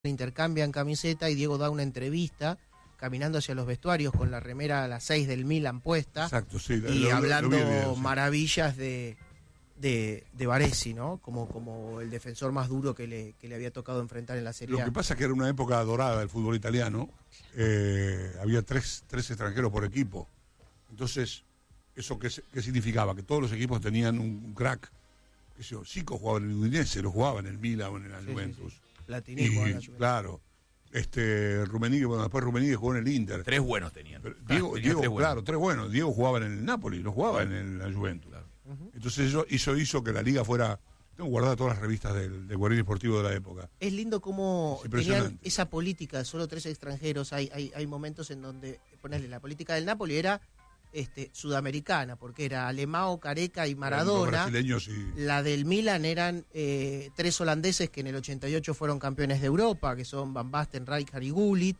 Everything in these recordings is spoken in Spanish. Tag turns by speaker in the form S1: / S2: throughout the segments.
S1: intercambian camiseta y Diego da una entrevista caminando hacia los vestuarios con la remera a las 6 del Milan puesta.
S2: Exacto, sí.
S1: Y hablando
S2: video, sí.
S1: maravillas de Baresi, ¿no? Como el defensor más duro que le había tocado enfrentar en la Serie A.
S2: Lo que pasa es que era una época dorada del fútbol italiano. Había tres extranjeros por equipo. Entonces, ¿eso qué significaba? Que todos los equipos tenían un crack. Qué sé yo, Zico jugaba en el Udinese, lo jugaba en el Milan o en la Juventus.
S1: Sí. Platini jugaba en la Juventus.
S2: Claro. Rummenigge, bueno, después Rummenigge jugó en el Inter.
S3: Tres buenos tenían.
S2: Diego, claro, tres buenos. Diego jugaba en el Napoli, no jugaba en la Juventus. Claro. Entonces eso hizo que la liga fuera... Tengo guardadas todas las revistas del Guardián Esportivo de la época.
S1: Es lindo cómo tenían esa política de solo 3 extranjeros. Hay momentos en donde, ponerle, la política del Napoli era sudamericana, porque era Alemão, Careca y Maradona. La del Milan eran 3 holandeses que en el 88 fueron campeones de Europa, que son Van Basten, Rijkaard y Gullit.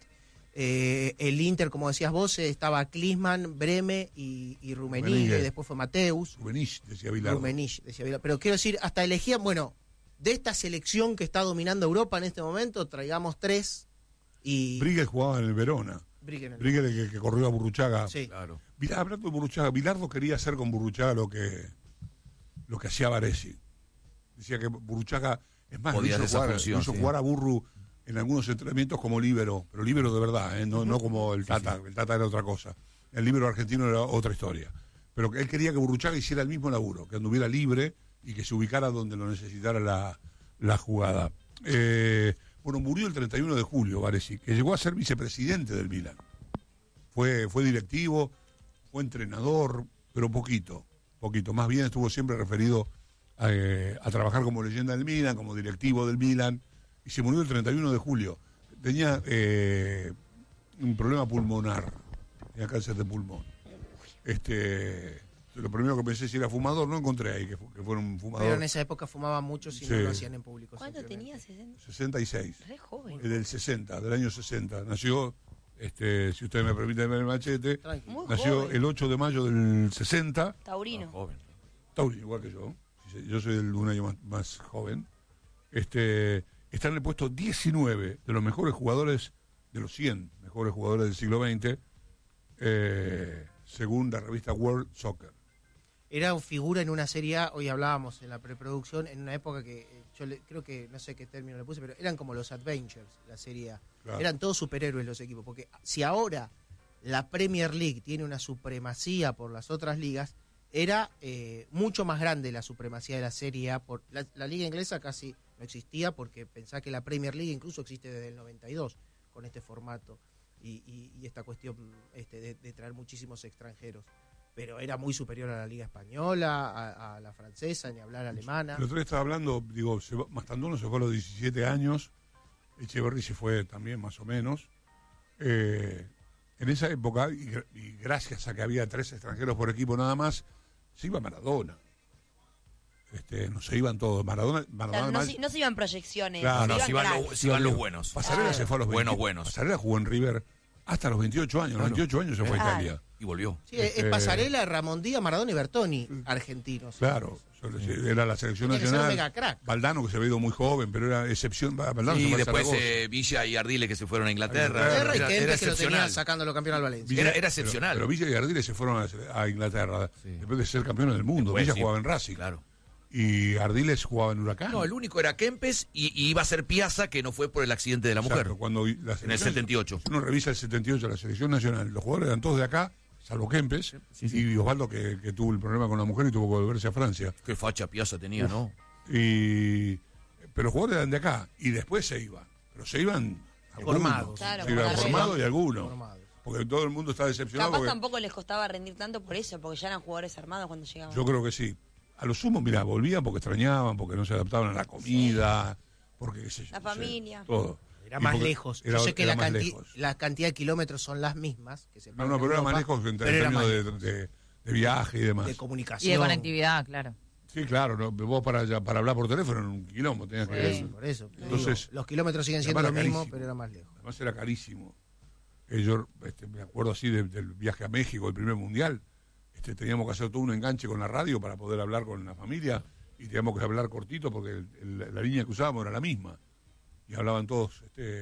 S1: El Inter, como decías vos, estaba Klinsmann, Breme y Rummenigge, y después fue Mateus.
S2: Rummenigge, decía Bilardo.
S1: Pero quiero decir, hasta elegían, bueno, de esta selección que está dominando Europa en este momento, traigamos 3 y...
S2: Brighel jugaba en el Verona. Brighel que corrió a Burruchaga.
S1: Sí.
S3: Claro.
S2: Hablando de Burruchaga, Bilardo quería hacer con Burruchaga lo que hacía Baresi. Decía que Burruchaga, es más, hizo jugar a Burru en algunos entrenamientos como líbero, pero líbero de verdad, no como el Tata. Sí. El Tata era otra cosa. El líbero argentino era otra historia. Pero él quería que Burruchaga hiciera el mismo laburo, que anduviera libre y que se ubicara donde lo necesitara la jugada. Bueno, murió el 31 de julio, Baresi, que llegó a ser vicepresidente del Milan. Fue directivo, fue entrenador, pero poquito. Más bien estuvo siempre referido a trabajar como leyenda del Milan, como directivo del Milan, y se murió el 31 de julio. Tenía un problema pulmonar, tenía cáncer de pulmón. Lo primero que pensé si era fumador, no encontré ahí que fuera un fumador.
S1: Pero en esa época fumaban mucho si no lo hacían en público.
S4: ¿Cuánto tenía? 66.
S2: Re joven. Del 60, del año 60. Nació, si usted me permite ver el machete, nació el 8 de mayo del 60.
S4: Taurino.
S3: Joven.
S2: Taurino, igual que yo. Yo soy de un año más joven. Está en el puesto 19 de los mejores jugadores, de los 100 mejores jugadores del siglo XX, según la revista World Soccer.
S1: Era figura en una Serie A, hoy hablábamos en la preproducción, en una época que creo que, no sé qué término le puse, pero eran como los Adventures, la Serie A. Claro. Eran todos superhéroes los equipos, porque si ahora la Premier League tiene una supremacía por las otras ligas, era mucho más grande la supremacía de la Serie A. La liga inglesa casi no existía, porque pensá que la Premier League incluso existe desde el 92, con este formato y esta cuestión de traer muchísimos extranjeros. Pero era muy superior a la liga española, a la francesa, ni hablar alemana.
S2: El otro día estaba hablando, Mastantuono se fue a los 17 años, Echeverri se fue también más o menos. En esa época, y gracias a que había 3 extranjeros por equipo nada más, se iba Maradona. No se iban todos. Maradona
S4: no se iban proyecciones.
S2: Claro,
S3: se iban los buenos.
S2: Pasarela se fue a los
S3: buenos.
S2: Pasarela jugó en River hasta los 28 años. A los 28 años se fue a Italia.
S3: Y volvió.
S1: Sí, es Pasarela, Ramón Díaz, Maradona y Bertoni, argentinos.
S2: Claro, era la selección nacional. Valdano, que se había ido muy joven, pero era excepción. Valdano
S3: y después Villa y Ardile, que se fueron a Inglaterra.
S1: Era que lo tenía sacando los campeones al Valencia.
S3: Era excepcional.
S2: Pero Villa y Ardile se fueron a Inglaterra después de ser campeones del mundo. Villa jugaba en Racing.
S3: Claro.
S2: Y Ardiles jugaba en Huracán.
S3: No, el único era Kempes y iba a ser Piazza, que no fue por el accidente de la mujer.
S2: Cuando
S3: en el 78.
S2: Si uno revisa el 78, la selección nacional, los jugadores eran todos de acá, salvo Kempes, y Osvaldo que tuvo el problema con la mujer y tuvo que volverse a Francia.
S3: Qué facha Piazza tenía, ¿no?
S2: Pero los jugadores eran de acá, y después se iban. Pero se iban
S1: formados.
S4: Claro,
S2: se iban formados y algunos. Porque todo el mundo está decepcionado.
S4: Capaz tampoco les costaba rendir tanto por eso, porque ya eran jugadores armados cuando llegaban.
S2: Yo creo que sí. A lo sumo, mirá, volvían porque extrañaban, porque no se adaptaban a la comida, porque qué sé yo.
S4: La familia.
S2: Todo.
S1: Era más lejos. Yo sé que la cantidad de kilómetros son las mismas. Que se
S2: pero era más lejos en términos de viaje y demás.
S1: De comunicación.
S5: Y de conectividad, claro.
S2: Sí, claro. ¿No? Vos para hablar por teléfono en un quilombo tenías que...
S1: Por eso.
S2: Entonces,
S1: los kilómetros siguen siendo lo mismo, pero era más lejos.
S2: Además era carísimo. Yo me acuerdo así del viaje a México, el primer mundial. Teníamos que hacer todo un enganche con la radio para poder hablar con la familia y teníamos que hablar cortito porque la línea que usábamos era la misma. y hablaban todos